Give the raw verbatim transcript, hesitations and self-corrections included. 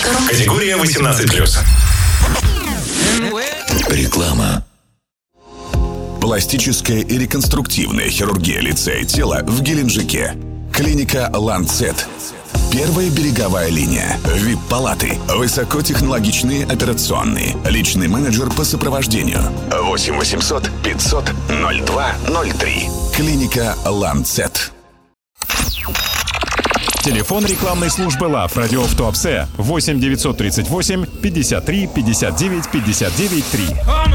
инструктору. Категория восемнадцать плюс. Реклама. Пластическая и реконструктивная хирургия лица и тела в Геленджике. Клиника «Ланцет». Первая береговая линия. ви ай пи-палаты. Высокотехнологичные операционные. Личный менеджер по сопровождению. восемь восемьсот пятьсот ноль два ноль три. Клиника «Ланцет». Телефон рекламной службы ЛАВ «Радио в Туапсе» восемь девятьсот тридцать восемь пятьдесят три пятьдесят девять пятьдесят девять три.